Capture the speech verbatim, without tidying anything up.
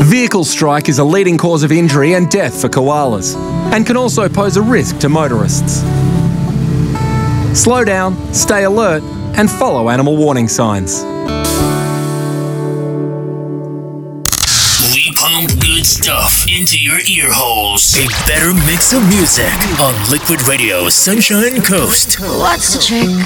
Vehicle strike is a leading cause of injury and death for koalas and can also pose a risk to motorists. Slow down, stay alert, and follow animal warning signs. We pump good stuff into your ear holes. A better mix of music on Liquid Radio Sunshine Coast. What's the trick?